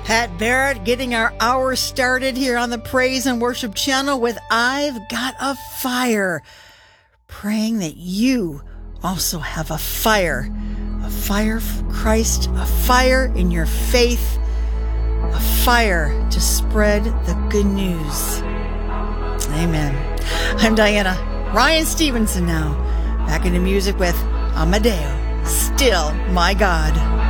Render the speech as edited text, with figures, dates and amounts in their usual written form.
Pat Barrett getting our hour started here on the Praise and Worship channel with I've Got a Fire. Praying that you also have a fire for Christ, a fire in your faith, a fire to spread the good news. Amen. I'm Diana. Ryan Stevenson now. Back into music with Amadeo, Still My God.